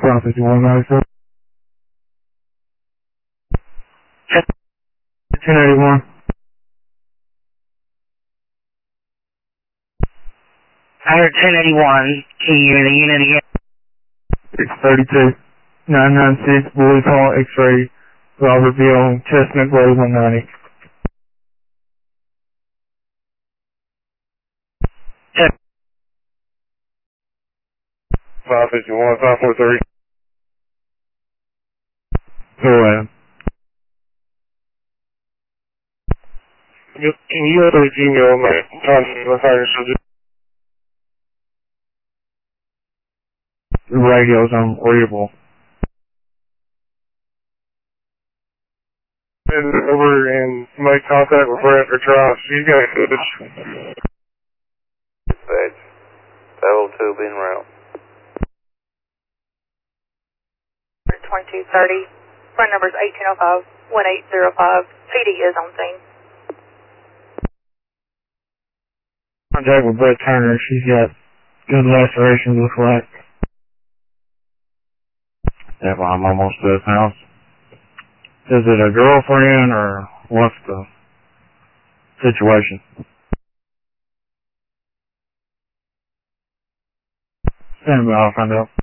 551 1081. I heard 1081. Can you hear the unit again? 632. 996 Boys Hall X-ray, Robertville, Chestnut Road 190. 551, 543. Go ahead. Can you go to Gmail, man? The radio's unreadable. Over and make contact with Brent or Josh. You got footage. Dispatch. Level 2 being route. 2230. Front number is 1805-1805. PD is on scene. Contact with Brett Turner. She's got good lacerations, looks like. Yeah, well, I'm almost to his house. Is it a girlfriend or what's the situation? Stand by, I'll find out.